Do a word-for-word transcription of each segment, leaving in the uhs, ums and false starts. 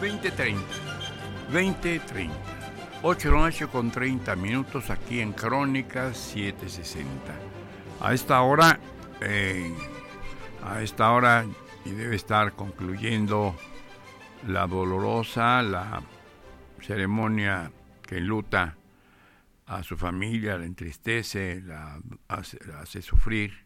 veinte treinta. veinte treinta. ocho de la noche con treinta minutos aquí en Crónicas setecientos sesenta. A esta hora, eh, a esta hora, y debe estar concluyendo la dolorosa, la ceremonia que enluta a su familia, la entristece, la hace, la hace sufrir,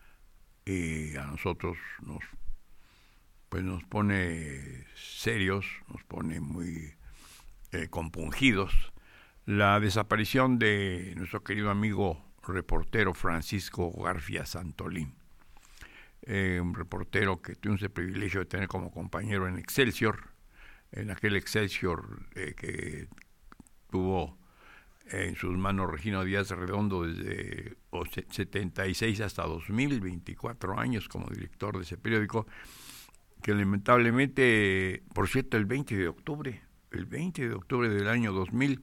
y a nosotros nos, pues nos pone serios, nos pone muy eh, compungidos la desaparición de nuestro querido amigo reportero Francisco Garfía Santolín, eh, un reportero que tuvimos el privilegio de tener como compañero en Excelsior, en aquel Excelsior eh, que tuvo en sus manos Regino Díaz Redondo desde setenta y seis hasta dos mil, veinticuatro años como director de ese periódico, que lamentablemente, por cierto, el veinte de octubre, el veinte de octubre del año dos mil,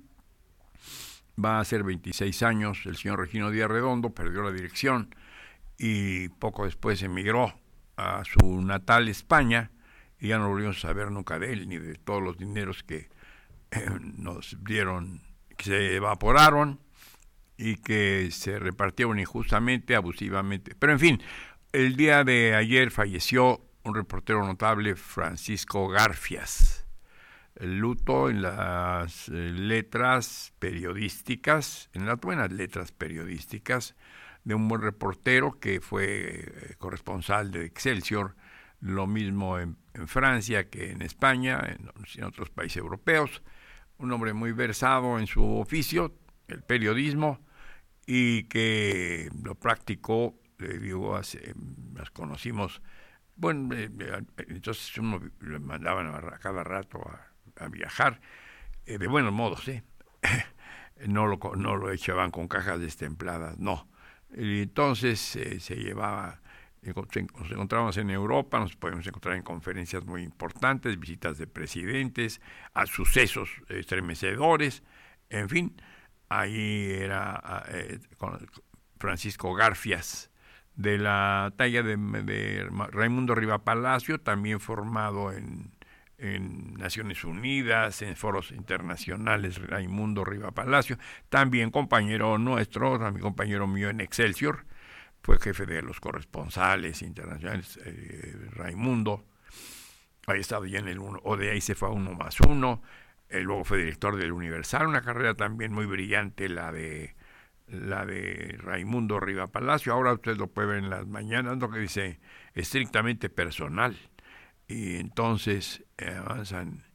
va a ser veintiséis años, el señor Regino Díaz Redondo perdió la dirección y poco después emigró a su natal España y ya no volvimos a saber nunca de él, ni de todos los dineros que eh, nos dieron, que se evaporaron y que se repartieron injustamente, abusivamente. Pero en fin, el día de ayer falleció un reportero notable, Francisco Garfias. El luto en las eh, letras periodísticas, en las buenas letras periodísticas, de un buen reportero que fue eh, corresponsal de Excelsior, lo mismo en, en Francia que en España, en, en otros países europeos, un hombre muy versado en su oficio, el periodismo, y que lo practicó, le digo, hace, las conocimos, bueno, eh, entonces uno le mandaban a cada rato a a viajar, eh, de buenos modos, ¿eh? no, lo, no lo echaban con cajas destempladas, no. Y entonces eh, se llevaba, nos encontrábamos en Europa, nos podíamos encontrar en conferencias muy importantes, visitas de presidentes, a sucesos estremecedores, en fin, ahí era eh, Francisco Garfias, de la talla de, de Raimundo Riva Palacio, también formado en en Naciones Unidas, en foros internacionales, Raimundo Riva Palacio, también compañero nuestro, también compañero mío en Excelsior, fue jefe de los corresponsales internacionales, eh, Raimundo, había estado ya en el uno, o de ahí se fue a uno más uno, eh, luego fue director del Universal, una carrera también muy brillante, la de la de Raimundo Riva Palacio. Ahora usted lo puede ver en las mañanas, lo que dice estrictamente personal. Y entonces eh, avanzan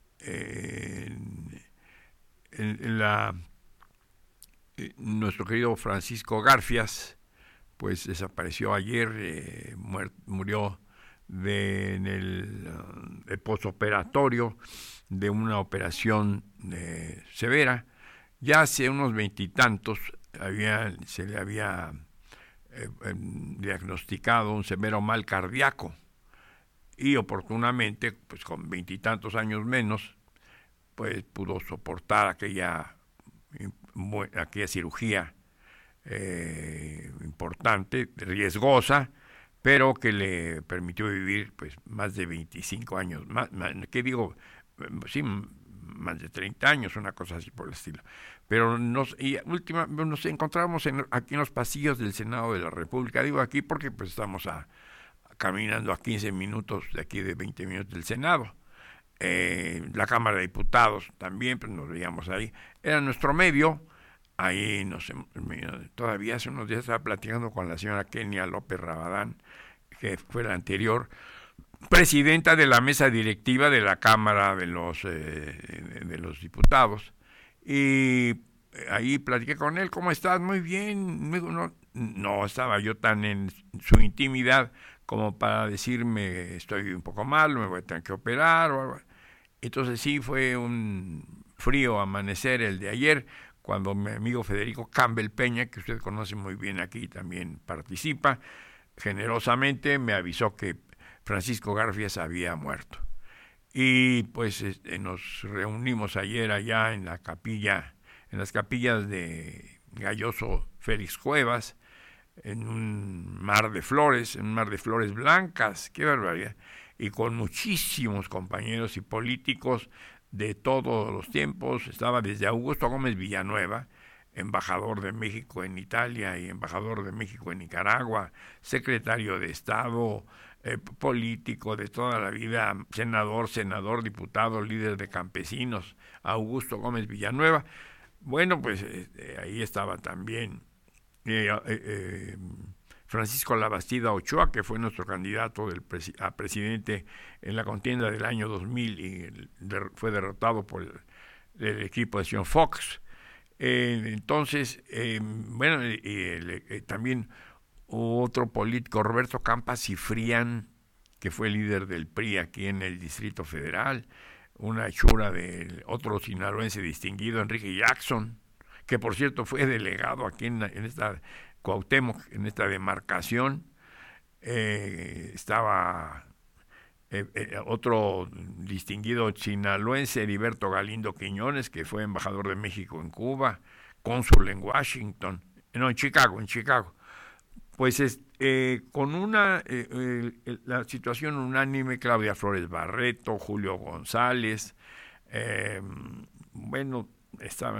eh, en, en, en la eh, nuestro querido Francisco Garfias pues desapareció ayer, eh, muer, murió de, en el, uh, el postoperatorio de una operación eh, severa. Ya hace unos veintitantos había se le había eh, eh, diagnosticado un severo mal cardíaco. Y oportunamente, pues con veintitantos años menos, pues pudo soportar aquella, aquella cirugía eh, importante, riesgosa, pero que le permitió vivir pues más de veinticinco años, más, más, ¿qué digo? Sí, más de treinta años, una cosa así por el estilo. Pero nos, y última, nos encontramos en, aquí en los pasillos del Senado de la República, digo aquí porque pues estamos a caminando a quince minutos de aquí, de veinte minutos del Senado. Eh, la Cámara de Diputados también, pues nos veíamos ahí. Era nuestro medio. Ahí nos, todavía hace unos días estaba platicando con la señora Kenia López Rabadán, que fue la anterior presidenta de la mesa directiva de la Cámara de los, eh, de los Diputados. Y ahí platiqué con él, ¿cómo estás? Muy bien. No, no estaba yo tan en su intimidad como para decirme estoy un poco mal, me voy a tener que operar o algo. Entonces sí fue un frío amanecer el de ayer, cuando mi amigo Federico Campbell Peña, que usted conoce muy bien aquí, también participa, generosamente me avisó que Francisco Garfias había muerto. Y pues este, nos reunimos ayer allá en la capilla, en las capillas de Galloso Félix Cuevas, en un mar de flores, en un mar de flores blancas, qué barbaridad. y con muchísimos compañeros y políticos de todos los tiempos. Estaba desde Augusto Gómez Villanueva, embajador de México en Italia y embajador de México en Nicaragua, secretario de Estado, eh, político de toda la vida, senador, senador, diputado, líder de campesinos, Augusto Gómez Villanueva. Bueno, pues eh, ahí estaba también eh, eh, eh, Francisco Labastida Ochoa, que fue nuestro candidato del presi- a presidente en la contienda del año dos mil y el, de, fue derrotado por el, el equipo de señor Fox. Eh, entonces, eh, bueno, eh, eh, eh, también otro político, Roberto Campa Cifrián, que fue líder del P R I aquí en el Distrito Federal, una hechura de otro sinaloense distinguido, Enrique Jackson, que por cierto fue delegado aquí en, en esta Cuauhtémoc, en esta demarcación. Eh, estaba Eh, eh, otro distinguido sinaloense, Heriberto Galindo Quiñones, que fue embajador de México en Cuba, cónsul en Washington, no, en Chicago, en Chicago. Pues es, eh, con una, eh, eh, la situación unánime, Claudia Flores Barreto, Julio González, eh, bueno, estaba